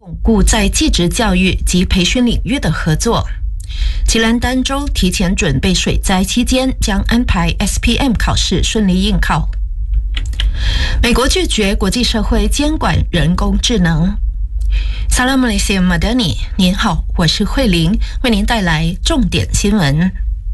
巩固在技职教育及培训领域的合作。吉兰丹州提前准备水灾期间，将安排 SPM 考试顺利应考。美国拒绝国际社会监管人工智能。Assalamualaikum Madani， 您好，我是慧玲，为您带来重点新闻。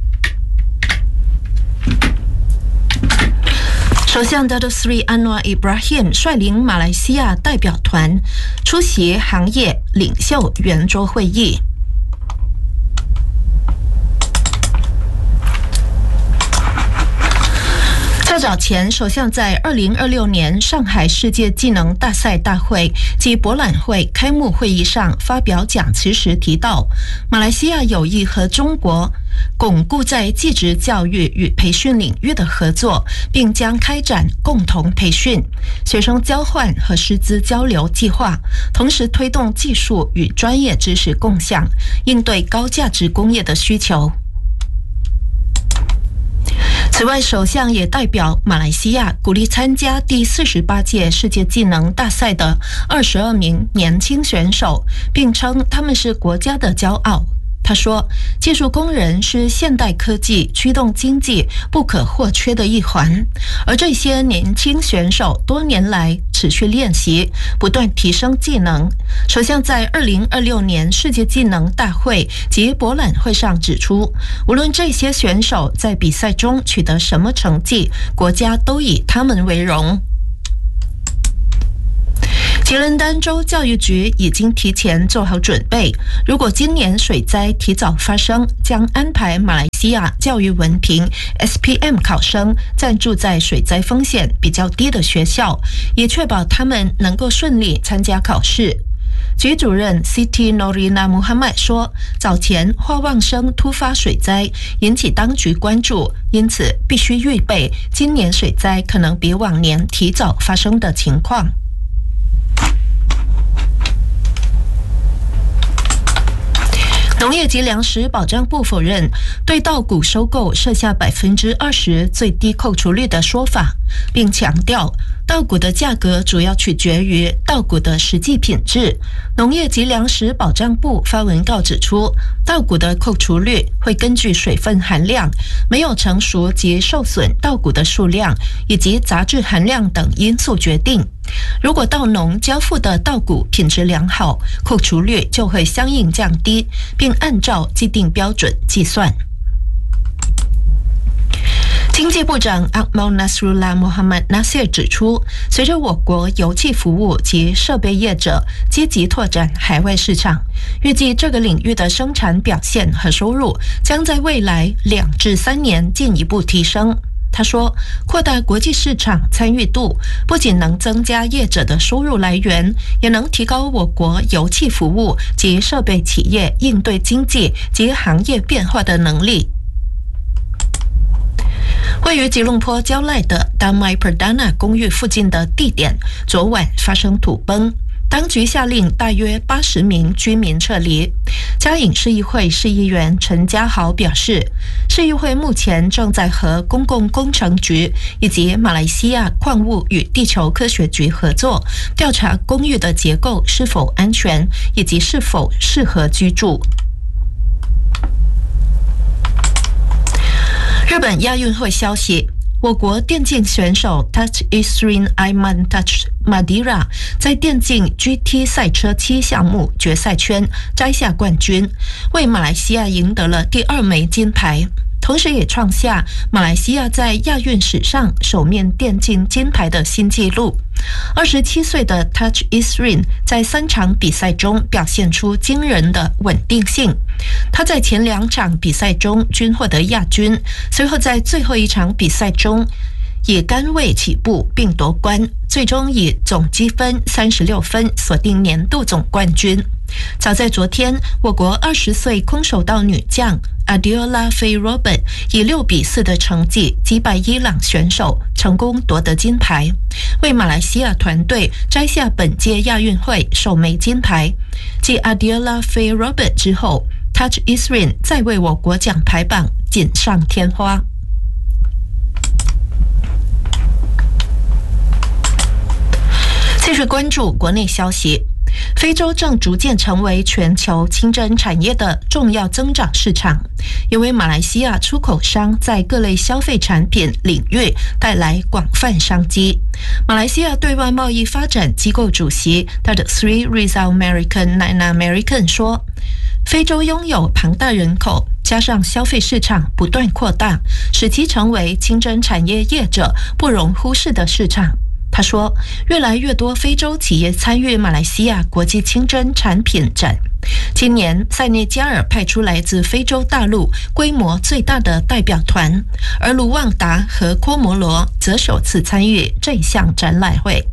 首相 Datuk Seri Anwar Ibrahim 率领马来西亚代表团出席行业领袖圆桌会议。较早前，首相在2026年上海世界技能大赛大会及博览会开幕会议上发表讲词时提到，马来西亚有意和中国巩固在技职教育与培训领域的合作，并将开展共同培训、学生交换和师资交流计划，同时推动技术与专业知识共享，应对高价值工业的需求。此外，首相也代表马来西亚鼓励参加第48届世界技能大赛的22名年轻选手，并称他们是国家的骄傲。他说，技术工人是现代科技驱动经济不可或缺的一环，而这些年轻选手多年来持续练习，不断提升技能。首相在2026年世界技能大会及博览会上指出，无论这些选手在比赛中取得什么成绩，国家都以他们为荣。吉兰丹州教育局已经提前做好准备，如果今年水灾提早发生，将安排马来西亚教育文凭 SPM 考生暂住在水灾风险比较低的学校，以确保他们能够顺利参加考试。局主任 Siti Norina Muhammad 说，早前花旺生突发水灾引起当局关注，因此必须预备今年水灾可能比往年提早发生的情况。农业及粮食保障部否认对稻谷收购设下20%最低扣除率的说法，并强调稻谷的价格主要取决于稻谷的实际品质。农业及粮食保障部发文告指出，稻谷的扣除率会根据水分含量、没有成熟及受损稻谷的数量以及杂质含量等因素决定。如果稻农交付的稻谷品质良好，扣除率就会相应降低，并按照既定标准计算。经济部长 Akmal Nasrullah Mohamad Nasir 指出，随着我国油气服务及设备业者积极拓展海外市场，预计这个领域的生产表现和收入将在未来2至3年进一步提升。他说，扩大国际市场参与度不仅能增加业者的收入来源，也能提高我国油气服务及设备企业应对经济及行业变化的能力。位于吉隆坡蕉赖的 Damai Perdana 公寓附近的地点昨晚发生土崩，当局下令大约80名居民撤离。嘉颖市议会市议员陈家豪表示，市议会目前正在和公共工程局以及马来西亚矿物与地球科学局合作，调查公寓的结构是否安全以及是否适合居住。日本亚运会消息，我国电竞选手 Touch Isrin Aiman Touch Madira 在电竞 GT 赛车7项目决赛圈摘下冠军，为马来西亚赢得了第2枚金牌，同时也创下马来西亚在亚运史上首面电竞金牌的新纪录。27岁的 Touch Isrin 在3场比赛中表现出惊人的稳定性，他在前2场比赛中均获得亚军，随后在最后一场比赛中以杆位起步并夺冠，最终以总积分36分锁定年度总冠军。早在昨天，我国20岁空手道女将 Adiola Faye Robert 以6比4的成绩击败伊朗选手，成功夺得金牌，为马来西亚团队摘下本届亚运会首枚金牌。继 Adiola Faye Robert 之后， Touch Isrin 再为我国奖牌榜锦上添花。继续关注国内消息， 非洲正逐渐成为全球清真产业的重要增长市场，因为马来西亚出口商在各类消费产品领域带来广泛商机。马来西亚对外贸易发展机构主席 Datuk Sri Rizal American Nana American 说，非洲拥有庞大人口，加上消费市场不断扩大，使其成为清真产业业者不容忽视的市场。他说，越来越多非洲企业参与马来西亚国际清真产品展。今年，塞内加尔派出来自非洲大陆规模最大的代表团，而卢旺达和科摩罗则首次参与这项展览会。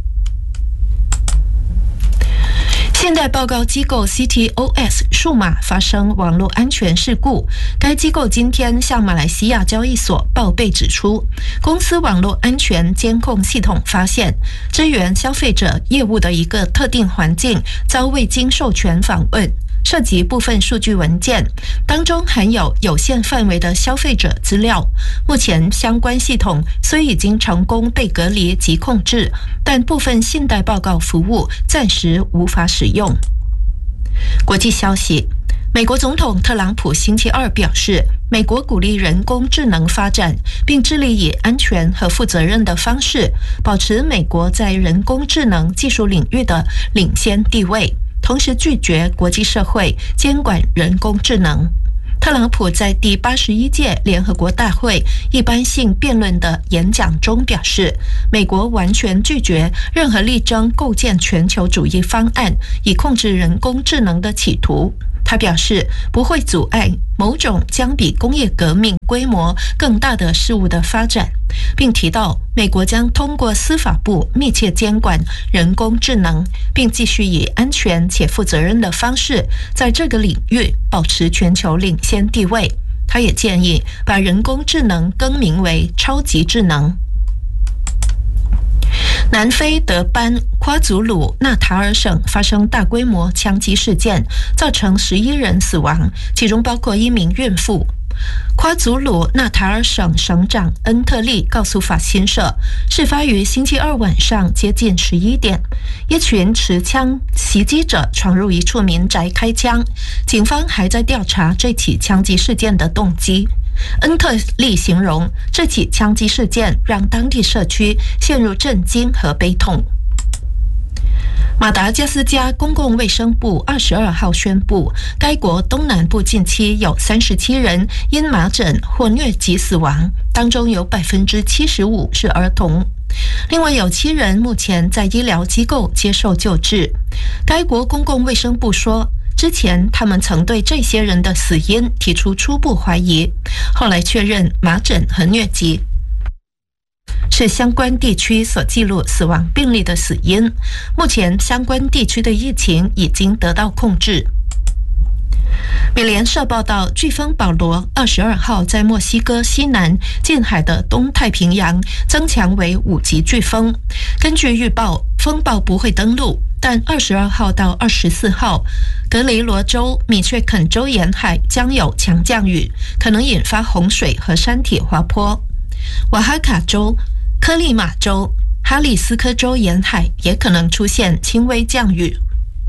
现代报告机构 CTOS 数码发生网络安全事故，该机构今天向马来西亚交易所报备指出，公司网络安全监控系统发现，支援消费者业务的一个特定环境遭未经授权访问，涉及部分数据文件，当中含有有限范围的消费者资料。目前相关系统虽已经成功被隔离及控制，但部分信贷报告服务暂时无法使用。国际消息，美国总统特朗普星期二表示，美国鼓励人工智能发展，并致力以安全和负责任的方式保持美国在人工智能技术领域的领先地位，同时拒绝国际社会监管人工智能。特朗普在第81届联合国大会一般性辩论的演讲中表示，美国完全拒绝任何力争构建全球主义方案以控制人工智能的企图。他表示不会阻碍某种将比工业革命规模更大的事物的发展，并提到美国将通过司法部密切监管人工智能，并继续以安全且负责任的方式在这个领域保持全球领先地位。他也建议把人工智能更名为超级智能。南非德班夸祖鲁纳塔尔省发生大规模枪击事件，造成11人死亡，其中包括1名孕妇。夸祖鲁纳塔尔省省长恩特利告诉法新社，事发于星期二晚上接近11点，一群持枪袭击者闯入一处民宅开枪，警方还在调查这起枪击事件的动机。恩特利形容这起枪击事件让当地社区陷入震惊和悲痛。马达加斯加公共卫生部22号宣布，该国东南部近期有37人因麻疹或疟疾死亡，当中有75%是儿童。另外有7人目前在医疗机构接受救治。该国公共卫生部说，之前他们曾对这些人的死因提出初步怀疑，后来确认麻疹和疟疾是相关地区所记录死亡病例的死因。目前相关地区的疫情已经得到控制。美联社报道，飓风保罗22号在墨西哥西南近海的东太平洋增强为5级飓风。根据预报，风暴不会登陆，但22号到24号，格雷罗州、米却肯州沿海将有强降雨，可能引发洪水和山体滑坡。瓦哈卡州、科利马州、哈里斯科州沿海也可能出现轻微降雨。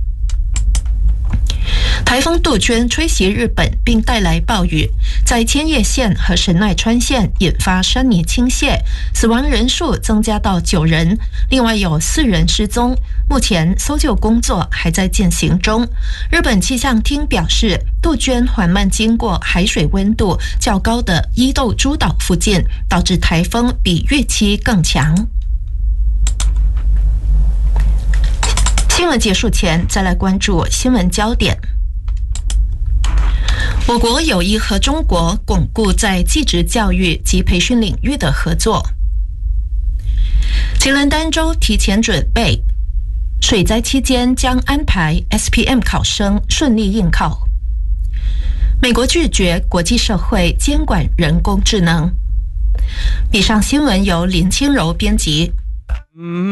台风杜鹃吹袭日本，并带来暴雨，在千叶县和神奈川县引发山泥倾泻，死亡人数增加到9人，另外有4人失踪。目前搜救工作还在进行中。日本气象厅表示，杜鹃缓慢经过海水温度较高的伊豆诸岛附近，导致台风比预期更强。新闻结束前，再来关注新闻焦点。我国有意和中国巩固在技职教育及培训领域的合作。吉兰丹州提前准备，水灾期间将安排 SPM 考生顺利应考。美国拒绝国际社会监管人工智能。以上新闻由林清柔编辑。